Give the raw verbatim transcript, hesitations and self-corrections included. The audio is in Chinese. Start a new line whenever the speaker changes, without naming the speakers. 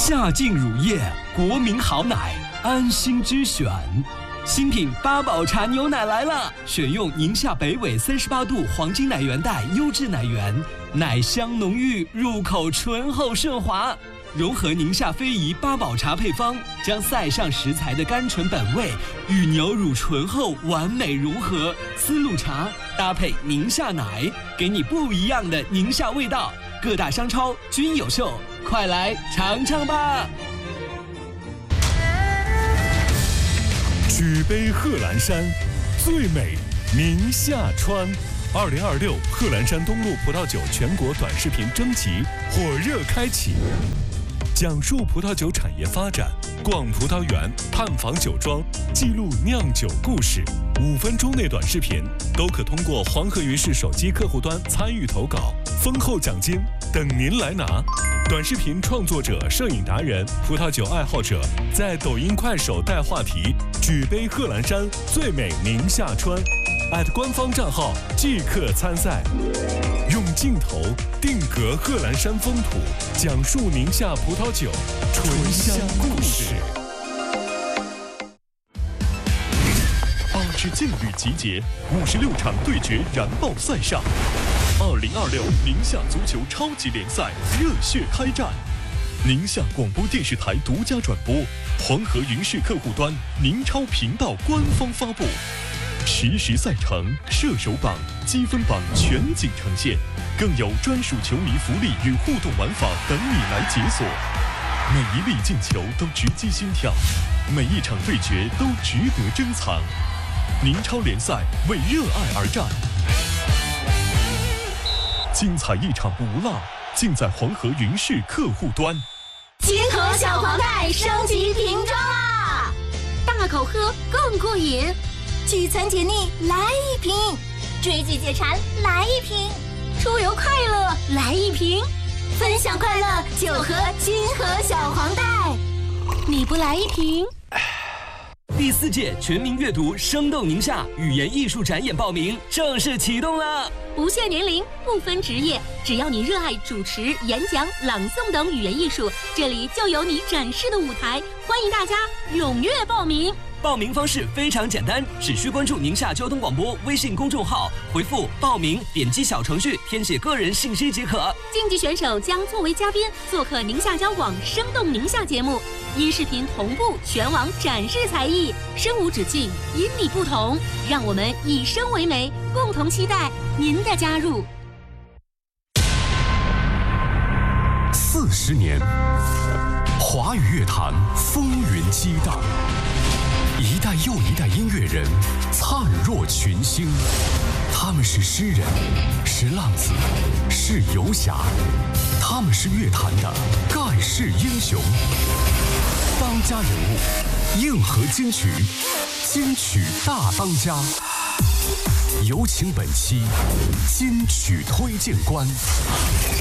夏净乳业，国民好奶，安心之选。新品八宝茶牛奶来了，选用宁夏北纬三十八度黄金奶源带优质奶源，奶香浓郁，入口醇厚顺滑。融合宁夏非遗八宝茶配方，将塞上食材的甘醇本味与牛乳醇厚完美融合。丝路茶搭配宁夏奶，给你不一样的宁夏味道。各大商超均有售，快来尝尝吧！
举杯贺兰山，最美宁夏川。二零二六贺兰山东路葡萄酒全国短视频征集火热开启，讲述葡萄酒产业发展，逛葡萄园，探访酒庄，记录酿酒故事。五分钟内短视频都可通过黄河云视手机客户端参与投稿，丰厚奖金等您来拿。短视频创作者、摄影达人、葡萄酒爱好者，在抖音、快手带话题“举杯贺兰山，最美宁夏川”，@官方账号即刻参赛。用镜头定格贺兰山风土，讲述宁夏葡萄酒醇香故事。八支劲旅集结，五十六场对决燃爆赛上。二零二六宁夏足球超级联赛热血开战，宁夏广播电视台独家转播，黄河云视客户端、宁超频道官方发布，实时赛程、射手榜、积分榜全景呈现，更有专属球迷福利与互动玩法等你来解锁。每一粒进球都直击心跳，每一场对决都值得珍藏。宁超联赛为热爱而战，精彩一场不落，尽在黄河云视客户端。
金河小黄袋升级瓶装啦，大口喝更过瘾，聚餐解腻来一瓶，追剧解馋来一瓶，出游快乐来一瓶，分享快乐就喝金河小黄袋，你不来一瓶？
第四届全民阅读生动宁夏语言艺术展演报名正式启动了，
不限年龄，不分职业，只要你热爱主持、演讲、朗诵等语言艺术，这里就有你展示的舞台，欢迎大家踊跃报名。
报名方式非常简单，只需关注宁夏交通广播微信公众号，回复报名，点击小程序填写个人信息即可。
竞技选手将作为嘉宾做客宁夏交广生动宁夏节目，音视频同步全网展示才艺，声无止境，因你不同，让我们以声为媒，共同期待您的加入。
四十年，华语乐坛风云激荡，一代又一代音乐人灿若群星，他们是诗人，是浪子，是游侠，他们是乐坛的盖世英雄。当家人物，硬核金曲，金曲大当家。有请本期金曲推荐官。